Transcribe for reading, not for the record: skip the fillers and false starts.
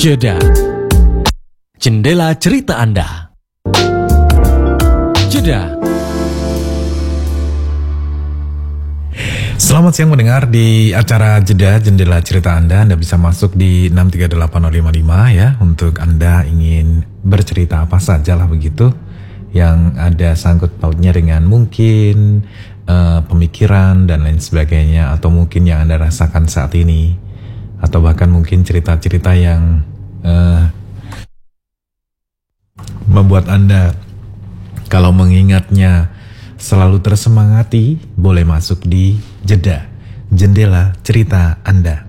Jeda. Jendela cerita Anda. Jeda. Selamat siang mendengar di acara Jeda Jendela Cerita Anda. Anda bisa masuk di 63855 ya, untuk Anda ingin bercerita apa saja lah begitu, yang ada sangkut pautnya dengan mungkin pemikiran dan lain sebagainya, atau mungkin yang Anda rasakan saat ini, atau bahkan mungkin cerita-cerita yang membuat Anda kalau mengingatnya selalu tersemangati. Boleh masuk di Jeda Jendela Cerita Anda.